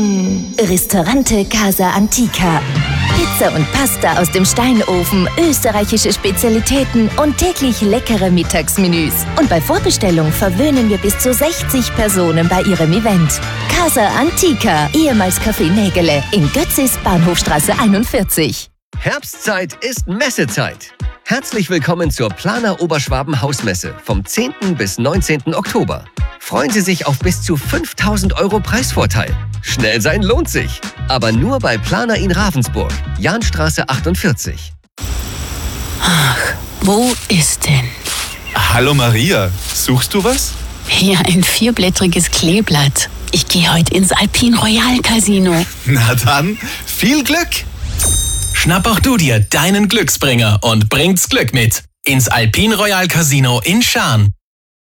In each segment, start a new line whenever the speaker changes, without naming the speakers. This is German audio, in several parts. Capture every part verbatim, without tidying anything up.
Mmh. Ristorante Casa Antica. Pizza und Pasta aus dem Steinofen, österreichische Spezialitäten und täglich leckere Mittagsmenüs. Und bei Vorbestellung verwöhnen wir bis zu sechzig Personen bei ihrem Event. Casa Antica, ehemals Café Nägele, in Götzis, Bahnhofstraße einundvierzig.
Herbstzeit ist Messezeit. Herzlich willkommen zur Planer Oberschwaben Hausmesse vom zehnten bis neunzehnten Oktober. Freuen Sie sich auf bis zu fünftausend Euro Preisvorteil. Schnell sein lohnt sich. Aber nur bei Planer in Ravensburg, Jahnstraße achtundvierzig.
Ach, wo ist denn?
Hallo Maria, suchst du was?
Ja, ein vierblättriges Kleeblatt. Ich gehe heute ins Alpine Royal Casino.
Na dann, viel Glück!
Schnapp auch du dir deinen Glücksbringer und bringt's Glück mit ins Alpine Royal Casino in Schaan.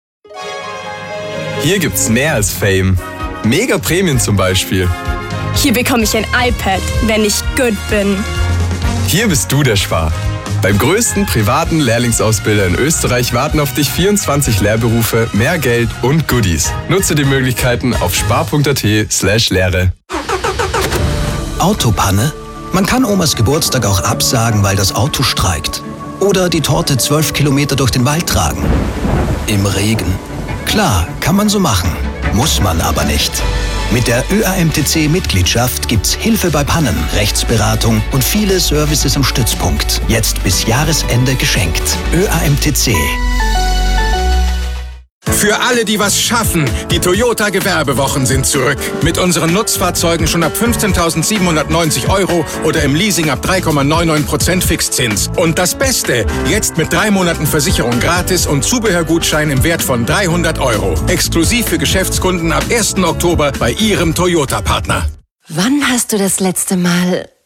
Hier gibt's mehr als Fame. Mega Prämien zum Beispiel.
Hier bekomme ich ein iPad, wenn ich gut bin.
Hier bist du der Spar. Beim größten privaten Lehrlingsausbilder in Österreich warten auf dich vierundzwanzig Lehrberufe, mehr Geld und Goodies. Nutze die Möglichkeiten auf spar.at slash Lehre.
Autopanne? Man kann Omas Geburtstag auch absagen, weil das Auto streikt. Oder die Torte zwölf Kilometer durch den Wald tragen. Im Regen. Klar, kann man so machen. Muss man aber nicht. Mit der Ö A M T C-Mitgliedschaft gibt's Hilfe bei Pannen, Rechtsberatung und viele Services am Stützpunkt. Jetzt bis Jahresende geschenkt. Ö A M T C.
Für alle, die was schaffen, die Toyota Gewerbewochen sind zurück. Mit unseren Nutzfahrzeugen schon ab fünfzehntausendsiebenhundertneunzig Euro oder im Leasing ab drei Komma neunundneunzig Prozent Fixzins. Und das Beste, jetzt mit drei Monaten Versicherung gratis und Zubehörgutschein im Wert von dreihundert Euro. Exklusiv für Geschäftskunden ab ersten Oktober bei Ihrem Toyota-Partner.
Wann hast du das letzte Mal